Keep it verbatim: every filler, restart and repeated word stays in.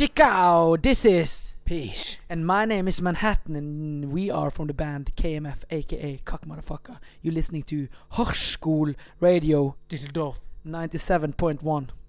Ciao, this is Peace. and my name is Manhattan, and we are from the band K M F, aka Cock Motherfucker. You're listening to Hochschul Radio Düsseldorf. ninety-seven point one.